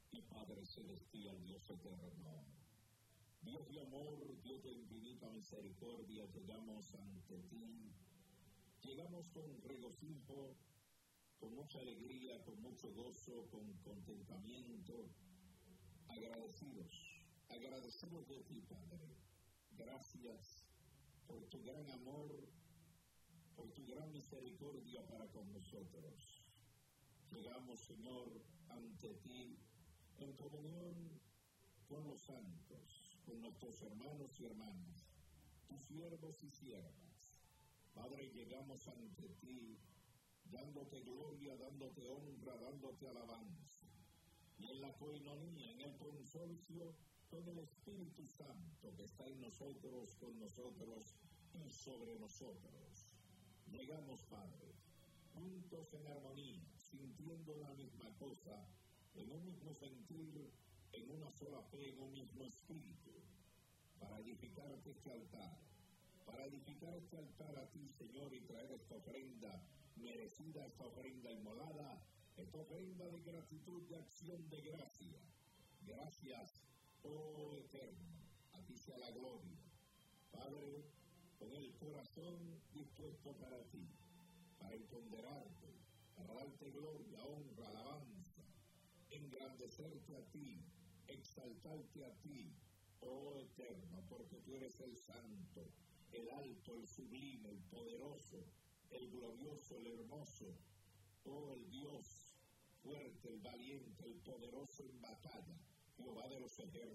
y Padre celestial, Dios eterno, Dios de amor, Dios de infinita misericordia, llegamos ante ti, llegamos con regocijo, con mucha alegría, con mucho gozo, con contentamiento, agradecidos de ti, Padre. Gracias por tu gran amor, por tu gran misericordia para con nosotros. Llegamos, Señor, ante ti en comunión con los santos, con nuestros hermanos y hermanas, tus siervos y siervas. Padre, llegamos ante ti dándote gloria, dándote honra, dándote alabanza. Y en la coinonía, en el consorcio con el Espíritu Santo que está en nosotros, con nosotros y sobre nosotros. Llegamos, Padre, juntos en armonía, sintiendo la misma cosa, en un mismo sentir, en una sola fe, en un mismo espíritu, para edificarte este altar, a ti, Señor, y traer esta ofrenda merecida, esta ofrenda inmolada, esta ofrenda de gratitud, de acción de gracia. Gracias, oh Eterno, a ti sea la gloria. Padre, con el corazón dispuesto para ti, para empoderarte, para darte gloria, honra, alabanza, engrandecerte a ti, exaltarte a ti, oh Eterno, porque tú eres el santo, el alto, el sublime, el poderoso, el glorioso, el hermoso, oh el Dios fuerte, el valiente, el poderoso en batalla, Jehová de los ejércitos.